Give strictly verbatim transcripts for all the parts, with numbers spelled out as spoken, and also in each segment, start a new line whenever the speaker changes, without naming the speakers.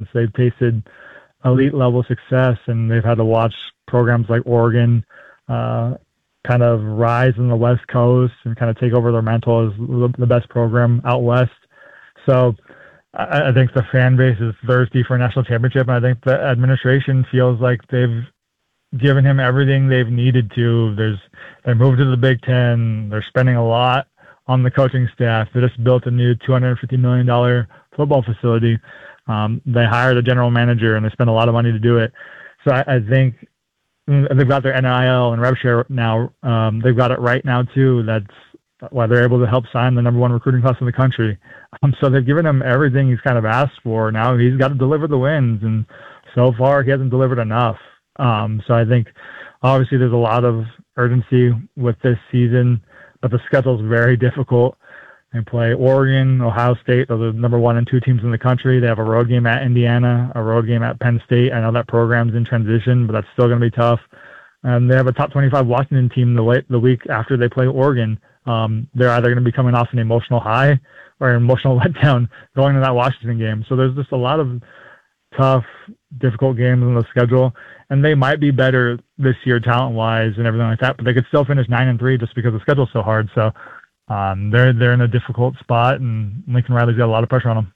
conference. They've tasted elite level success, and they've had to watch programs like Oregon uh, kind of rise in the West Coast and kind of take over their mantle as the best program out West. So I, I think the fan base is thirsty for a national championship, and I think the administration feels like they've given him everything they've needed to. There's they moved to the Big Ten. They're spending a lot on the coaching staff. They just built a new two hundred fifty million dollars football facility. Um, they hired a general manager, and they spent a lot of money to do it. So I, I think they've got their N I L and rev share now. Um, they've got it right now, too. That's why they're able to help sign the number one recruiting class in the country. Um, so they've given him everything he's kind of asked for. Now he's got to deliver the wins, and so far he hasn't delivered enough. Um, so I think obviously there's a lot of urgency with this season, but the schedule is very difficult. They play Oregon, Ohio State. Those are the number one and two teams in the country. They have a road game at Indiana, a road game at Penn State. I know that program's in transition, but that's still going to be tough. And they have a top twenty-five Washington team the, late, the week after they play Oregon. Um, they're either going to be coming off an emotional high or an emotional letdown going to that Washington game. So there's just a lot of tough, difficult games on the schedule. And they might be better this year talent-wise and everything like that, but they could still finish nine and three just because the schedule's so hard. So um, they're they're in a difficult spot, and Lincoln Riley's got a lot of pressure on them.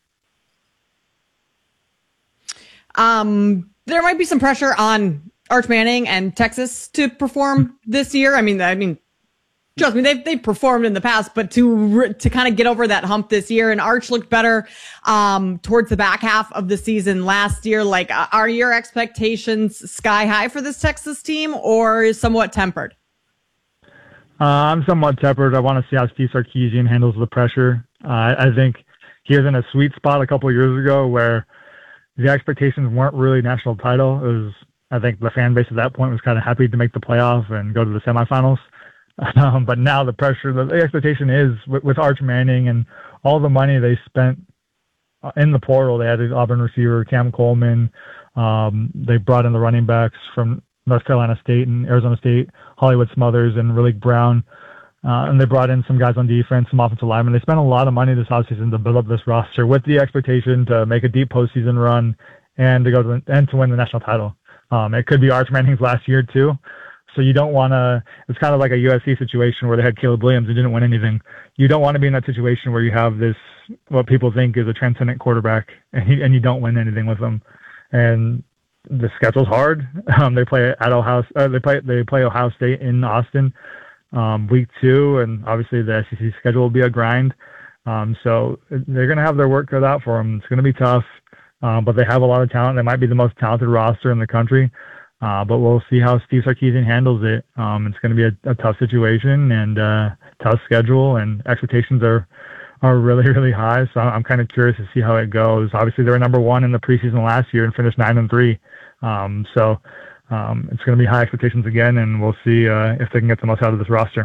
Um, there might be some pressure on Arch Manning and Texas to perform this year. I mean, I mean, trust me, they've they've performed in the past, but to to kind of get over that hump this year, and Arch looked better um, towards the back half of the season last year. Like, uh, are your expectations sky high for this Texas team, or somewhat tempered?
Uh, I'm somewhat tempered. I want to see how Steve Sarkisian handles the pressure. Uh, I think he was in a sweet spot a couple of years ago where the expectations weren't really national title. It was, I think the fan base at that point was kind of happy to make the playoff and go to the semifinals. Um, but now the pressure, the, the expectation is with, with Arch Manning and all the money they spent in the portal. They had an Auburn receiver, Cam Coleman. Um, they brought in the running backs from North Carolina State and Arizona State, Hollywood Smothers and Raleek Brown. Uh, and they brought in some guys on defense, some offensive linemen. They spent a lot of money this offseason to build up this roster with the expectation to make a deep postseason run and to go to the, and to win the national title. Um, it could be Arch Manning's last year too. So you don't want to, it's kind of like a U S C situation where they had Caleb Williams and didn't win anything. You don't want to be in that situation where you have this, what people think is a transcendent quarterback, and, he, and you don't win anything with them. And the schedule's hard. Um, they play at Ohio, uh, they play, they play Ohio State in Austin, um, week two. And obviously the S E C schedule will be a grind. Um, so they're going to have their work cut out for them. It's going to be tough, um, but they have a lot of talent. They might be the most talented roster in the country. Uh, but we'll see how Steve Sarkisian handles it. Um, it's going to be a, a tough situation and uh, tough schedule, and expectations are are really, really high. So I'm kind of curious to see how it goes. Obviously, they were number one in the preseason last year and finished nine and three. Um, so um, it's going to be high expectations again, and we'll see uh, if they can get the most out of this roster.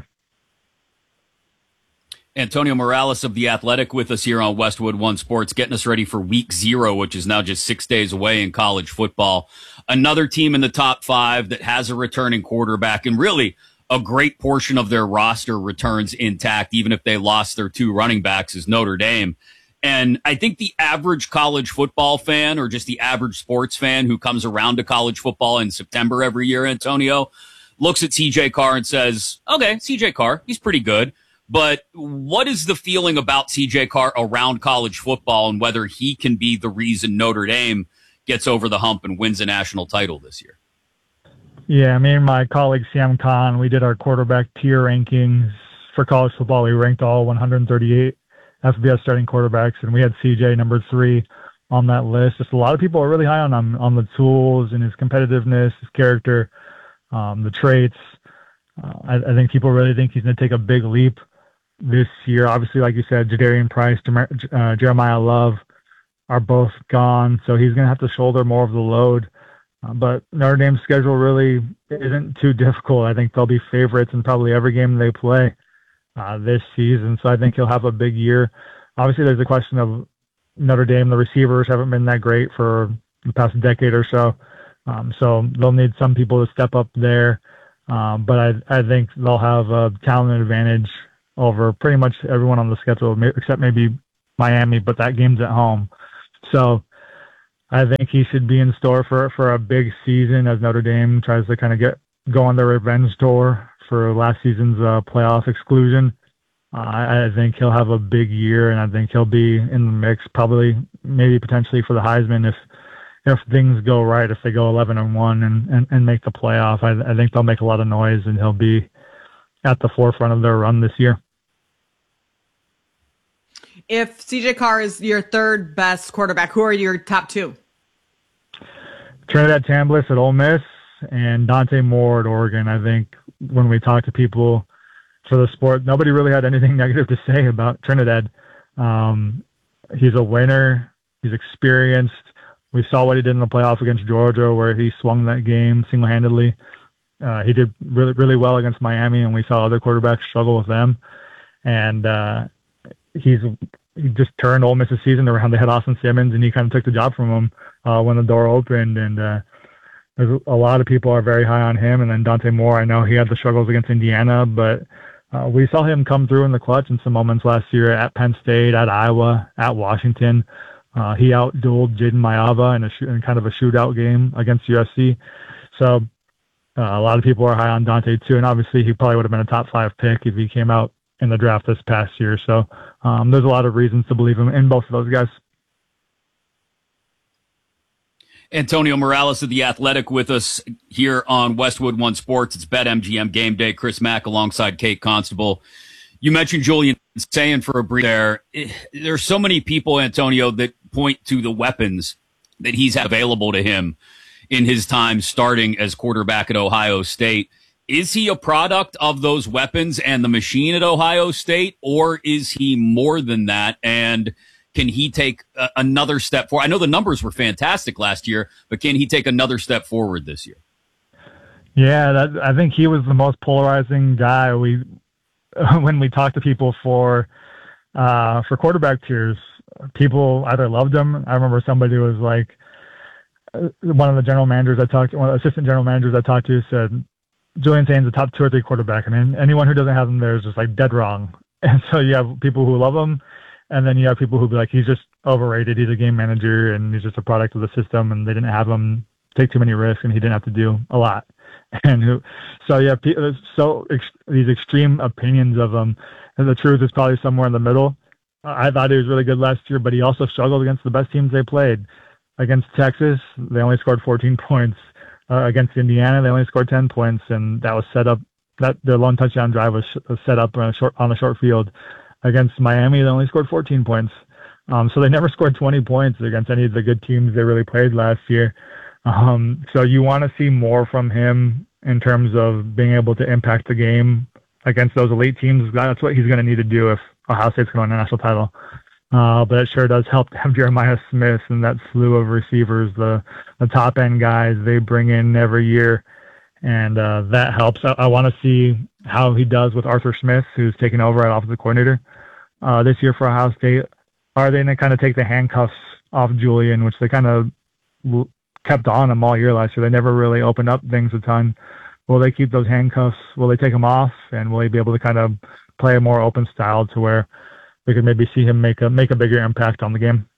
Antonio Morales of The Athletic with us here on Westwood One Sports, getting us ready for week zero, which is now just six days away in college football. Another team in the top five that has a returning quarterback, and really a great portion of their roster returns intact, even if they lost their two running backs, is Notre Dame. And I think the average college football fan, or just the average sports fan who comes around to college football in September every year, Antonio, looks at C J Carr and says, okay, C J Carr, he's pretty good. But what is the feeling about C J Carr around college football, and whether he can be the reason Notre Dame gets over the hump and wins a national title this year?
Yeah, me and my colleague Sam Khan, we did our quarterback tier rankings for college football. We ranked all one hundred thirty-eight F B S starting quarterbacks, and we had C J number three on that list. Just a lot of people are really high on him, on the tools and his competitiveness, his character, um, the traits. Uh, I, I think people really think he's going to take a big leap this year. Obviously, like you said, Jadarian Price, uh, Jeremiah Love are both gone, so he's going to have to shoulder more of the load. Uh, but Notre Dame's schedule really isn't too difficult. I think they'll be favorites in probably every game they play uh, this season, so I think he'll have a big year. Obviously, there's a question of Notre Dame. The receivers haven't been that great for the past decade or so, um, so they'll need some people to step up there. Um, but I, I think they'll have a talent advantage over pretty much everyone on the schedule, except maybe Miami, but that game's at home. So I think he should be in store for for a big season as Notre Dame tries to kind of get go on their revenge tour for last season's uh, playoff exclusion. Uh, I, I think he'll have a big year, and I think he'll be in the mix, probably, maybe potentially for the Heisman if if things go right. If they go eleven and one and, and, and make the playoff, I, I think they'll make a lot of noise, and he'll be at the forefront of their run this year.
If C J Carr is your third best quarterback, who are your top two?
Trinidad Chambliss at Ole Miss and Dante Moore at Oregon. I think when we talk to people for the sport, nobody really had anything negative to say about Trinidad. Um, he's a winner. He's experienced. We saw what he did in the playoffs against Georgia, where he swung that game single-handedly. Uh, he did really, really well against Miami, and we saw other quarterbacks struggle with them. And uh, he's he just turned Ole Miss's season around. They had Austin Simmons, and he kind of took the job from him uh, when the door opened. And uh, there's a lot of people are very high on him. And then Dante Moore, I know he had the struggles against Indiana, but uh, we saw him come through in the clutch in some moments last year at Penn State, at Iowa, at Washington. Uh, he out-dueled Jaden Maiava in, a sh- in kind of a shootout game against U S C. So uh, a lot of people are high on Dante too, and obviously he probably would have been a top five pick if he came out in the draft this past year. So um, there's a lot of reasons to believe him in both of those guys.
Antonio Morales of The Athletic with us here on Westwood One Sports. It's BetMGM Game Day. Chris Mack alongside Kate Constable. You mentioned Julian Sayin for a brief there. There's so many people, Antonio, that point to the weapons that he's had available to him in his time starting as quarterback at Ohio State. Is he a product of those weapons and the machine at Ohio State, or is he more than that? And can he take a, another step forward? I know the numbers were fantastic last year, but can he take another step forward this year?
Yeah, that, I think he was the most polarizing guy. We when we talked to people for uh, for quarterback tiers, people either loved him. I remember somebody was like, uh, one of the general managers I talked to, one of the assistant general managers I talked to said, Julian Sain's a top two or three quarterback. I mean, anyone who doesn't have him there is just like dead wrong. And so you have people who love him, and then you have people who be like, he's just overrated. He's a game manager, and he's just a product of the system, and they didn't have him take too many risks, and he didn't have to do a lot. And who, so yeah, so ex, these extreme opinions of him. And the truth is probably somewhere in the middle. I thought he was really good last year, but he also struggled against the best teams they played. Against Texas, they only scored fourteen points. Uh, against Indiana, they only scored ten points, and that was set up. That their lone touchdown drive was, sh- was set up on a short on a short field. Against Miami, they only scored fourteen points. Um, so they never scored twenty points against any of the good teams they really played last year. Um, so you want to see more from him in terms of being able to impact the game against those elite teams. That's what he's going to need to do if Ohio State's going to win a national title. Uh, but it sure does help to have Jeremiah Smith and that slew of receivers, the, the top end guys they bring in every year. And uh, that helps. I, I want to see how he does with Arthur Smith, who's taking over at offensive coordinator uh, this year for Ohio State. Are they going to kind of take the handcuffs off Julian, which they kind of kept on him all year last year? They never really opened up things a ton. Will they keep those handcuffs? Will they take them off? And will he be able to kind of play a more open style to where we could maybe see him make a make a bigger impact on the game?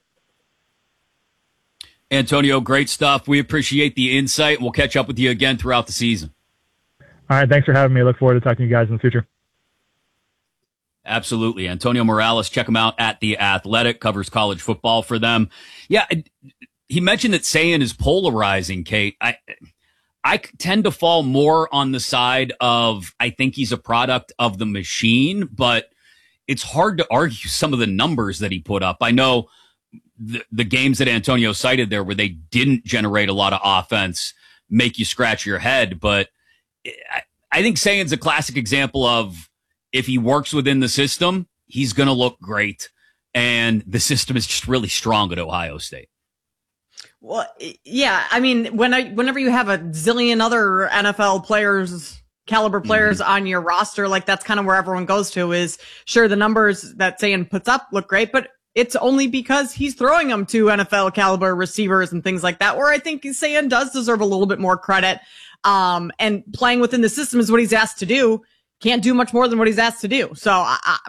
Antonio, great stuff. We appreciate the insight. We'll catch up with you again throughout the season.
All right, thanks for having me. I look forward to talking to you guys in the future.
Absolutely. Antonio Morales, check him out at The Athletic, covers college football for them. Yeah, he mentioned that Sayin is polarizing, Kate. I I tend to fall more on the side of I think he's a product of the machine, but it's hard to argue some of the numbers that he put up. I know the, the games that Antonio cited there where they didn't generate a lot of offense make you scratch your head, but I, I think Sayin's a classic example of if he works within the system, he's going to look great. And the system is just really strong at Ohio State.
Well, yeah. I mean, when I, whenever you have a zillion other N F L players, caliber players mm-hmm. on your roster, like that's kind of where everyone goes to is sure the numbers that Sayin puts up look great, but it's only because he's throwing them to N F L caliber receivers and things like that, where I think Sayin does deserve a little bit more credit. Um, and playing within the system is what he's asked to do. Can't do much more than what he's asked to do. So I, I,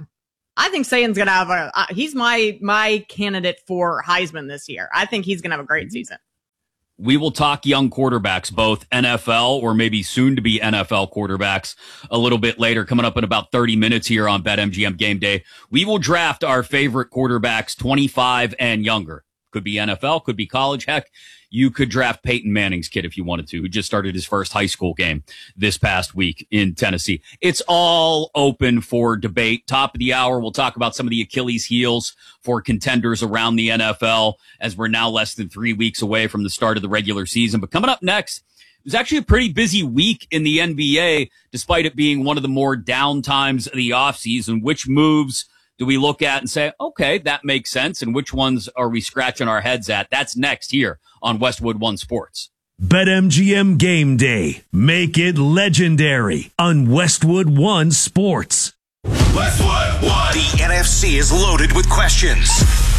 I think Saban's going to have a, uh, he's my, my candidate for Heisman this year. I think he's going to have a great season.
We will talk young quarterbacks, both N F L or maybe soon to be N F L quarterbacks a little bit later, coming up in about thirty minutes here on BetMGM Game Day. We will draft our favorite quarterbacks twenty-five and younger. Could be N F L, could be college. Heck, you could draft Peyton Manning's kid if you wanted to, who just started his first high school game this past week in Tennessee. It's all open for debate. Top of the hour, we'll talk about some of the Achilles heels for contenders around the N F L as we're now less than three weeks away from the start of the regular season. But coming up next, it was actually a pretty busy week in the N B A, despite it being one of the more down times of the offseason. Which moves do we look at and say, okay, that makes sense? And which ones are we scratching our heads at? That's next here on Westwood One Sports.
BetMGM Game Day. Make it legendary on Westwood One Sports.
Westwood One. The N F C is loaded with questions.